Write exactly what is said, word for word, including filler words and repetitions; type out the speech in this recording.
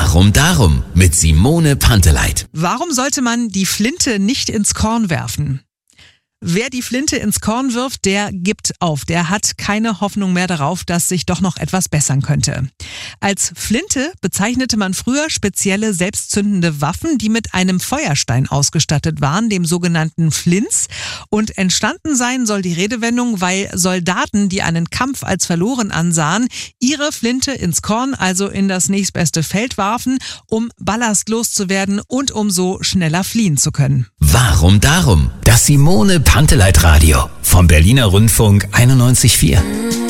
Warum darum? Mit Simone Panteleit. Warum sollte man die Flinte nicht ins Korn werfen? Wer die Flinte ins Korn wirft, der gibt auf. Der hat keine Hoffnung mehr darauf, dass sich doch noch etwas bessern könnte. Als Flinte bezeichnete man früher spezielle selbstzündende Waffen, die mit einem Feuerstein ausgestattet waren, dem sogenannten Flints. Und entstanden sein soll die Redewendung, weil Soldaten, die einen Kampf als verloren ansahen, ihre Flinte ins Korn, also in das nächstbeste Feld warfen, um ballastlos zu werden und um so schneller fliehen zu können. Warum darum? Das Simone Panteleit Radio vom Berliner Rundfunk einundneunzig Komma vier.